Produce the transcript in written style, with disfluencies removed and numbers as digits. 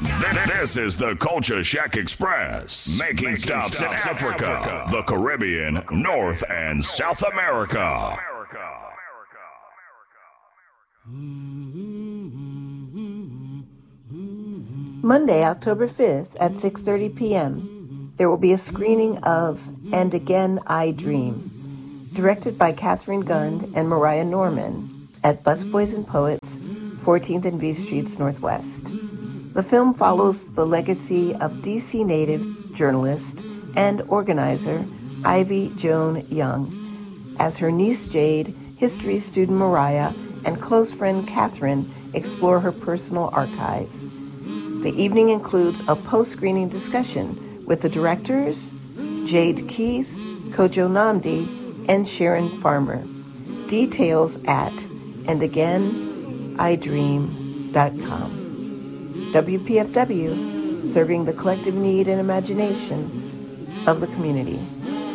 This is the Culture Shack Express, making stops in Africa, the Caribbean, North and South America. Monday, October 5th at 6:30 p.m., there will be a screening of And Again I Dream, directed by Catherine Gund and Mariah Norman at Busboys and Poets, 14th and V Streets Northwest. The film follows the legacy of D.C. native journalist and organizer Ivy Joan Young as her niece Jade, history student Mariah, and close friend Catherine explore her personal archive. The evening includes a post-screening discussion with the directors, Jade Keith, Kojo Nnamdi, and Sharon Farmer. Details at andagainidream.com. WPFW, serving the collective need and imagination of the community.